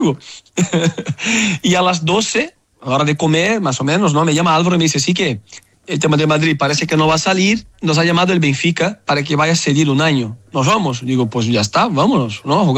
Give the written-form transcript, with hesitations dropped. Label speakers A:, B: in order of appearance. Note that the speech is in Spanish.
A: Y a las 12, a la hora de comer, más o menos, ¿no? Me llama Álvaro y me dice, sí que el tema de Madrid parece que no va a salir, nos ha llamado el Benfica para que vaya a cedir un año. Nos vamos. Digo, pues ya está, vámonos, ¿no?